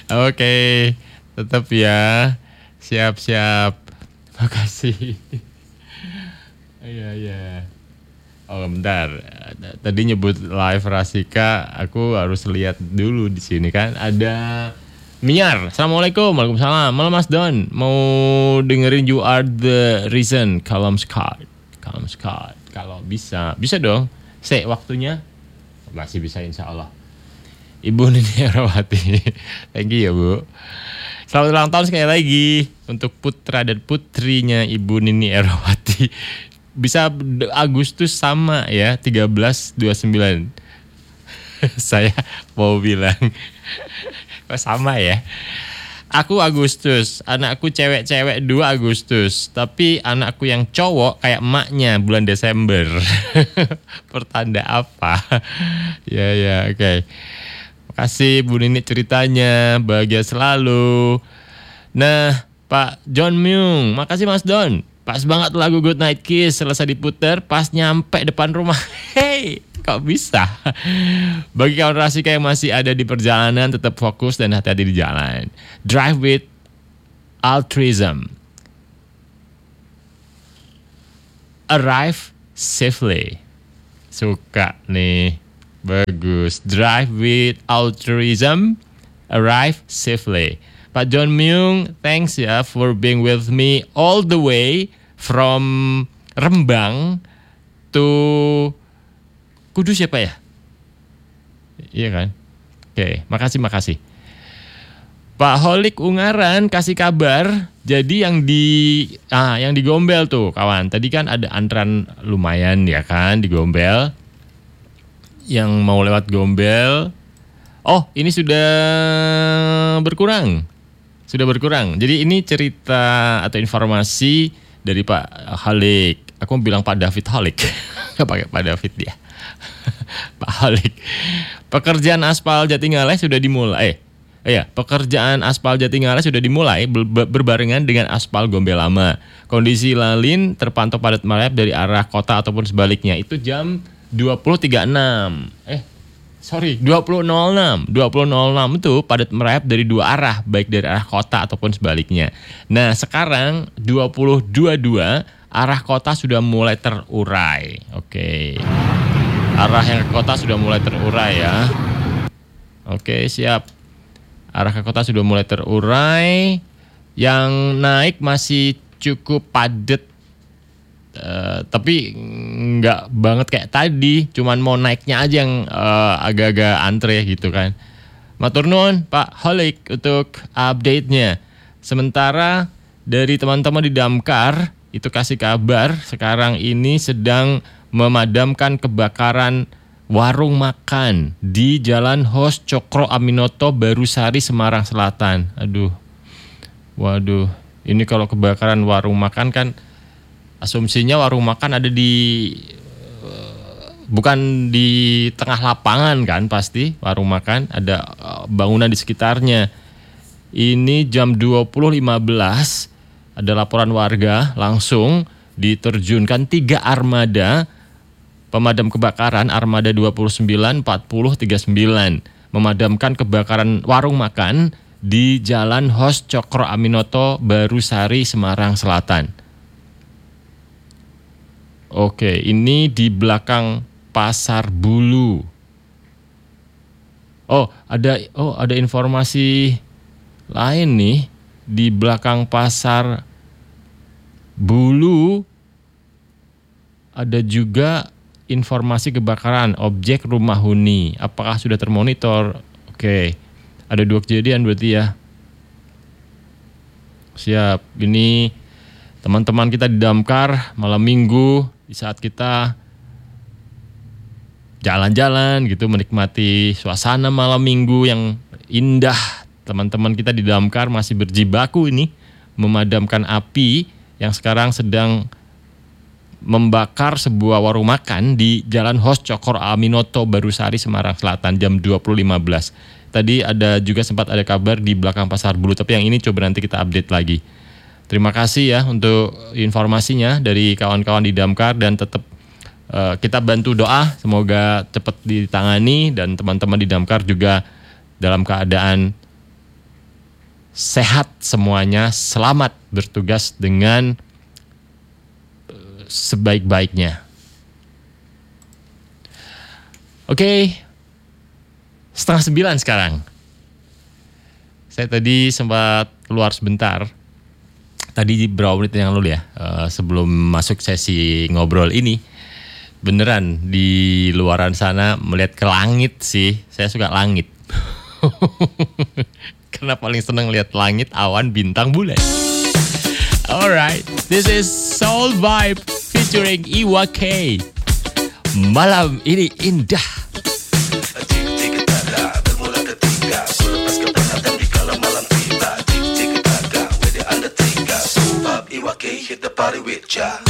Oke, tetap ya. Siap-siap. Makasih. Iya, iya. Oh, bentar. Tadi nyebut live Rasika, aku harus lihat dulu di sini kan. Ada Miar. Assalamualaikum. Waalaikumsalam. Malam Mas Don. Mau dengerin You Are The Reason. Calm Scott. Kalau bisa. Bisa dong. Waktunya. Masih bisa insya Allah. Ibu Nini Erawati. Thank you ya Bu. Selamat ulang tahun sekali lagi untuk putra dan putrinya Ibu Nini Erawati. Bisa Agustus sama ya, 1329. Saya mau bilang kok sama ya. Aku Agustus, anakku cewek-cewek 2 Agustus, tapi anakku yang cowok kayak emaknya bulan Desember. Pertanda apa? Ya, oke. Makasih Bu Nini ceritanya, bahagia selalu. Nah, Pak John Myung, makasih Mas Don. Pas banget lagu Good Night Kiss selesai diputer pas nyampe depan rumah. Hey, kok bisa? Bagi kawan Rasika yang masih ada di perjalanan, tetap fokus dan hati-hati di jalan. Drive with altruism. Arrive safely. Suka nih. Bagus. Drive with altruism. Arrive safely. Pak John Myung, thanks ya for being with me all the way from Rembang to Kudus ya Pak ya? Iya kan? Oke, makasih. Pak Holik Ungaran kasih kabar. Jadi yang di Gombel tuh kawan. Tadi kan ada antrean lumayan ya kan di Gombel. Yang mau lewat Gombel. Oh, ini sudah berkurang. Jadi ini cerita atau informasi dari Pak Halik. Aku mau bilang Pak David Halik. Gak pakai Pak David dia. Pak Halik. Pekerjaan aspal Jatingaleh sudah dimulai. Pekerjaan aspal Jatingaleh sudah dimulai berbarengan dengan aspal Gombel lama. Kondisi lalin terpantau padat merayap dari arah kota ataupun sebaliknya. Itu jam 20.36. 20.06 itu padat merayap dari 2 arah, baik dari arah kota ataupun sebaliknya. Nah sekarang 20.22 arah kota sudah mulai terurai. Oke, arah yang ke kota sudah mulai terurai ya. Oke, siap. Arah ke kota sudah mulai terurai. Yang naik masih cukup padat, tapi nggak banget kayak tadi, cuman mau naiknya aja yang agak-agak antre gitu kan. Matur nuwun Pak Holik untuk update-nya. Sementara dari teman-teman di Damkar itu kasih kabar sekarang ini sedang memadamkan kebakaran warung makan di Jalan Hos Cokro Aminoto Barusari Semarang Selatan. Waduh, ini kalau kebakaran warung makan kan asumsinya warung makan ada bukan di tengah lapangan kan, pasti warung makan ada bangunan di sekitarnya. Ini jam 20.15 ada laporan warga, langsung diterjunkan 3 armada pemadam kebakaran, armada 29, 40, 39 memadamkan kebakaran warung makan di Jalan Hos Cokro Aminoto Barusari Semarang Selatan. Oke, ini di belakang Pasar Bulu. Ada informasi lain nih di belakang Pasar Bulu. Ada juga informasi kebakaran objek rumah huni. Apakah sudah termonitor? Oke, ada 2 kejadian berarti ya. Siap. Ini teman-teman kita di Damkar malam minggu, di saat kita jalan-jalan gitu menikmati suasana malam minggu yang indah, teman-teman kita di Damkar masih berjibaku ini memadamkan api yang sekarang sedang membakar sebuah warung makan di Jalan Hos Cokro Aminoto Barusari Semarang Selatan jam 20.15. Tadi ada juga sempat ada kabar di belakang Pasar Bulu, tapi yang ini coba nanti kita update lagi. Terima kasih ya untuk informasinya dari kawan-kawan di Damkar, dan tetap kita bantu doa semoga cepat ditangani dan teman-teman di Damkar juga dalam keadaan sehat semuanya, selamat bertugas dengan sebaik-baiknya. Oke, 8:30 sekarang. Saya tadi sempat keluar sebentar. Tadi beberapa menit yang lalu ya, sebelum masuk sesi ngobrol ini. Beneran di luaran sana melihat ke langit sih. Saya suka langit. Karena paling seneng lihat langit, awan, bintang, bulan. Alright, this is Soul Vibe featuring Iwa K. Malam ini indah. Iwa K hit the party with ya.